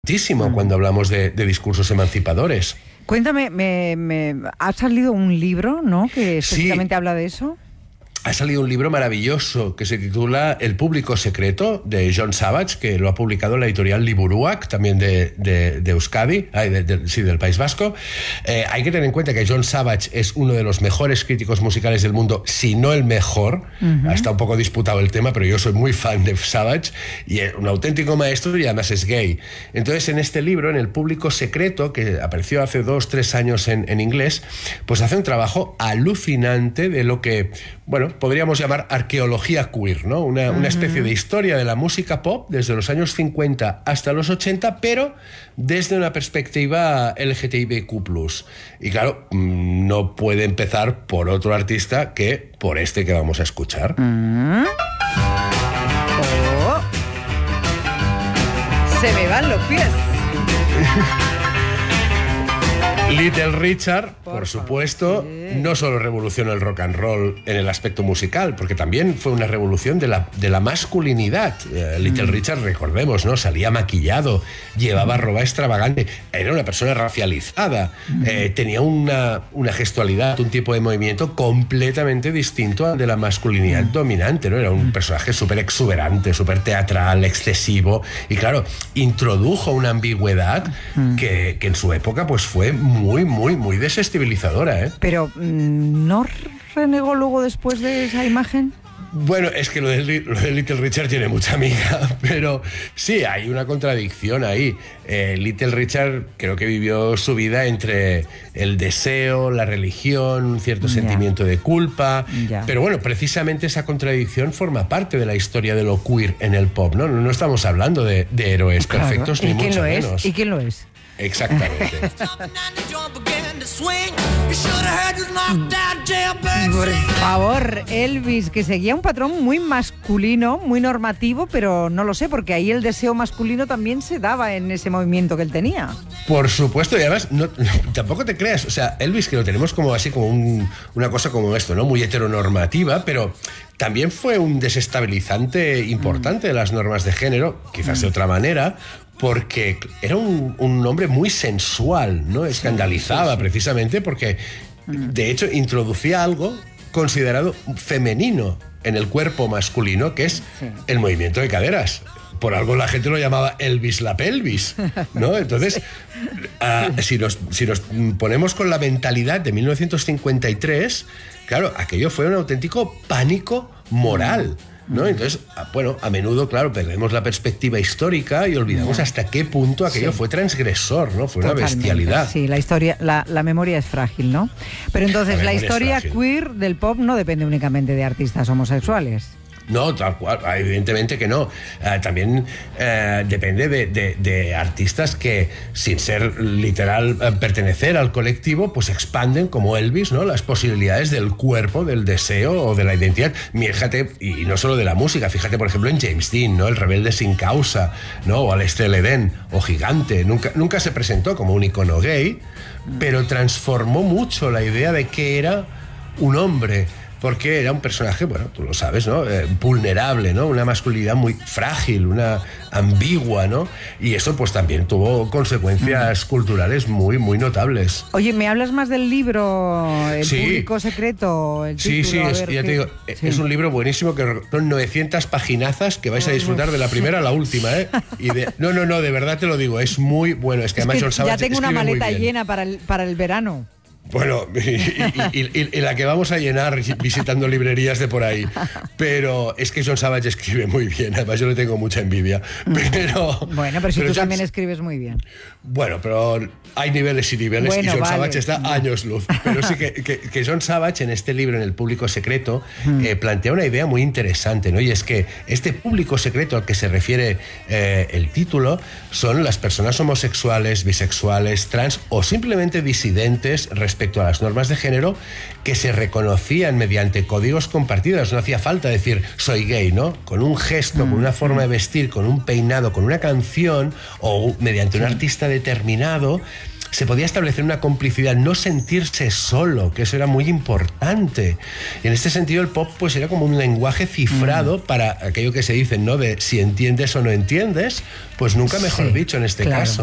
Cuando hablamos de discursos emancipadores. Cuéntame, ha salido un libro, ¿no?, que específicamente habla de eso. Ha salido un libro maravilloso que se titula El público secreto, de Jon Savage, que lo ha publicado la editorial Liburuak, también de Euskadi, del País Vasco. Hay que tener en cuenta que Jon Savage es uno de los mejores críticos musicales del mundo, si no el mejor. Está un poco disputado el tema, pero yo soy muy fan de Savage y es un auténtico maestro y además es gay. Entonces, en este libro, en El público secreto, que apareció hace 2-3 años en inglés, pues hace un trabajo alucinante de lo que, bueno, podríamos llamar arqueología queer, ¿no? Una especie de historia de la música pop desde los años 50 hasta los 80, pero desde una perspectiva LGTBIQ+. Y claro, no puede empezar por otro artista que por este que vamos a escuchar. Se me van los pies. Little Richard, por supuesto, no solo revolucionó el rock and roll en el aspecto musical, porque también fue una revolución de la masculinidad. Little Richard, recordemos, ¿no?, salía maquillado, llevaba ropa extravagante, era una persona racializada, tenía una gestualidad, un tipo de movimiento completamente distinto al de la masculinidad dominante, ¿no? Era un personaje súper exuberante, súper teatral, excesivo, y claro, introdujo una ambigüedad que en su época pues fue muy desestabilizadora, ¿eh? Pero, ¿no renegó luego después de esa imagen? Bueno, es que lo de Little Richard tiene mucha miga, pero sí, hay una contradicción ahí. Little Richard creo que vivió su vida entre el deseo, la religión, un cierto sentimiento de culpa, pero bueno, precisamente esa contradicción forma parte de la historia de lo queer en el pop, ¿no? No estamos hablando de héroes perfectos, ni mucho menos. ¿Y quién lo es? Exactamente. Por favor, Elvis, que seguía un patrón muy masculino, muy normativo, pero no lo sé, porque ahí el deseo masculino también se daba en ese movimiento que él tenía. Por supuesto, y además tampoco te creas, o sea, Elvis, que lo tenemos como así, como una cosa como esto, ¿no?, muy heteronormativa, pero también fue un desestabilizante importante de las normas de género, quizás de otra manera, porque era un hombre muy sensual, ¿no? Escandalizaba precisamente porque, de hecho, introducía algo considerado femenino en el cuerpo masculino, que es el movimiento de caderas. Por algo la gente lo llamaba Elvis la pelvis, ¿no? Entonces, si nos ponemos con la mentalidad de 1953, claro, aquello fue un auténtico pánico moral, ¿no? Entonces, bueno, a menudo, claro, perdemos la perspectiva histórica y olvidamos hasta qué punto aquello fue transgresor, ¿no? Fue una bestialidad. Sí, la historia, la memoria es frágil, ¿no? Pero entonces, la historia queer del pop no depende únicamente de artistas homosexuales. No, tal cual, evidentemente que no. También depende de artistas que, sin ser literal pertenecer al colectivo, pues expanden, como Elvis, ¿no?, las posibilidades del cuerpo, del deseo o de la identidad. Fíjate, y no solo de la música, fíjate, por ejemplo, en James Dean, ¿no?, el rebelde sin causa, ¿no?, o Alastair Eden, o Gigante. Nunca se presentó como un icono gay, pero transformó mucho la idea de que era un hombre. Porque era un personaje, bueno, tú lo sabes, ¿no?, vulnerable, ¿no?, una masculinidad muy frágil, una ambigua, ¿no? Y eso pues también tuvo consecuencias culturales muy notables. Oye, ¿me hablas más del libro, El público secreto? El título, sí, ya te digo, es un libro buenísimo, que son 900 paginazas que vais a disfrutar de la primera a la última, ¿eh? No, de verdad te lo digo, es muy bueno. Es que además Jon Savage ya tengo una maleta muy bien. llena para el verano. Bueno, y la que vamos a llenar visitando librerías de por ahí. Pero es que Jon Savage escribe muy bien, además yo le tengo mucha envidia. Pero si tú también escribes muy bien. Bueno, pero hay niveles y niveles, y Jon Savage está años luz. Pero sí que Jon Savage, en este libro, en El público secreto, plantea una idea muy interesante, ¿no? Y es que este público secreto al que se refiere el título son las personas homosexuales, bisexuales, trans o simplemente disidentes respecto a las normas de género, que se reconocían mediante códigos compartidos. No hacía falta decir soy gay, ¿no? Con un gesto, con una forma de vestir, con un peinado, con una canción o mediante un artista determinado, se podía establecer una complicidad, no sentirse solo, que eso era muy importante. Y en este sentido el pop pues era como un lenguaje cifrado para aquello que se dice, ¿no? De si entiendes o no entiendes, pues nunca mejor dicho en este caso.